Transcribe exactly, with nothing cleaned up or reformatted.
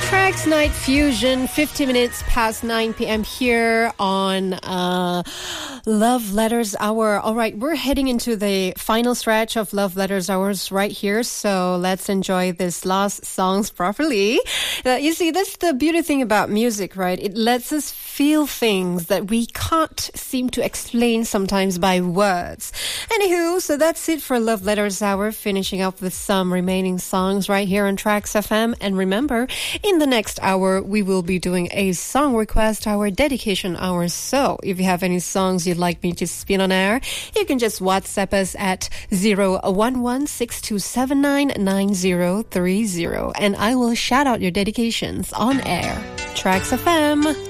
Tracks Night Fusion, fifty minutes past nine p.m. here on uh, Love Letters Hour. All right, we're heading into the final stretch of Love Letters Hours right here, so let's enjoy this last songs properly. Uh, you see, that's the beauty thing about music, right? It lets us feel things that we can't seem to explain sometimes by words. Anywho, so that's it for Love Letters Hour, finishing up with some remaining songs right here on Tracks F M. And remember, in the next hour, we will be doing a song request hour, dedication hour. So if you have any songs you'd like me to spin on air, you can just WhatsApp us at zero one one six two seven nine nine zero three zero and I will shout out your dedications on air. Tracks F M.